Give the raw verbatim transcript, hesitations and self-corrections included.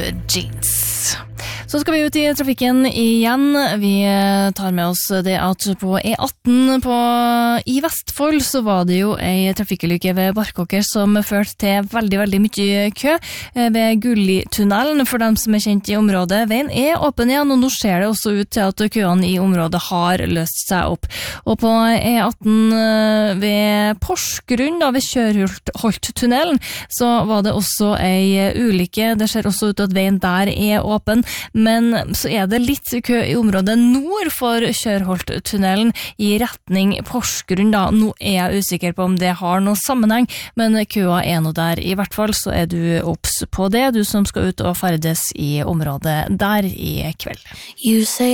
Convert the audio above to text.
Blue Jeans. Så skal vi ut i trafikken igjen. Vi tar med oss det at på E atten på, i Vestfold så var det jo en trafikkulykke ved Barkåker som førte til veldig, veldig mye kø ved Gullitunnelen for dem som er kjent i området. Veien er åpen igjen, og nå ser det også ut til at køene i området har løst seg opp. Og på E atten ved Porsgrunn, da ved Kjørholt-tunnelen, så var det også en ulykke. Det ser også ut til at veien der er åpen, men så er det litt kø i området nord for Kjørholt-tunnelen i retning Porsgrunn da. Nå er jeg usikker på om det har noen sammenheng, men køa er nå der. I hvert fall så er du obs på det, du som skal ut og ferdes i området der i kveld. You say